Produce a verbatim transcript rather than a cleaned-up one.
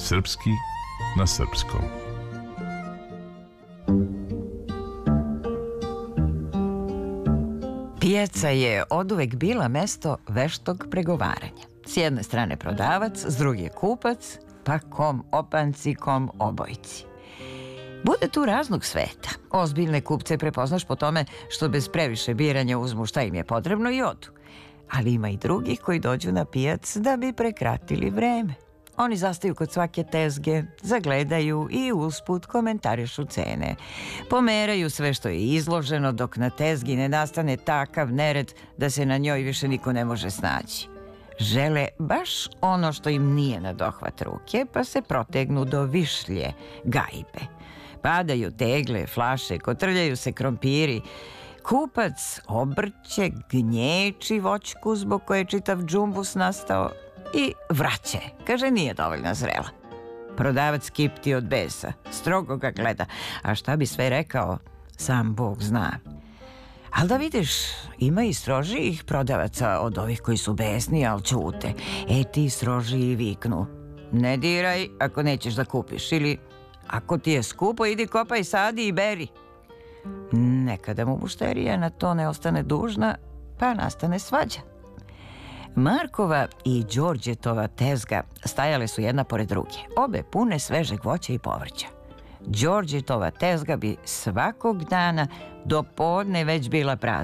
Srpski na srpskom. Pijaca je oduvek bila mesto veštog pregovaranja. S jedne strane prodavac, s druge kupac, pa kom opanci, kom obojci. Bude tu raznog sveta. Ozbiljne kupce prepoznaš po tome što bez previše biranja uzmu šta im je potrebno i odu. Ali ima i drugih koji dođu na pijac da bi prekratili vreme. Oni zastaju kod svake tezge, zagledaju i usput komentarišu cene. Pomeraju sve što je izloženo dok na tezgi ne nastane takav nered da se na njoj više niko ne može snaći. Žele baš ono što im nije na dohvat ruke, pa se protegnu do višlje, gajbe. Padaju tegle, flaše, kotrljaju se krompiri. Kupac obrće, gnječi voćku zbog koje je čitav džumbus nastao i vraće. Kaže, nije dovoljno zrela. Prodavac kipti od besa, strogo ga gleda. A šta bi sve rekao, sam Bog zna. Ali da vidiš, ima i strožijih prodavaca od ovih koji su besni, ali ćute. E, ti strožiji viknu, ne diraj ako nećeš da kupiš, ili ako ti je skupo, idi kopaj, sadi i beri. Nekada mu mušterija na to ne ostane dužna, pa nastane svađa. Markova i Đorđetova tezga stajale su jedna pored druge, obe pune svežeg voća i povrća. Đorđetova tezga bi svakog dana do podne već bila prazna.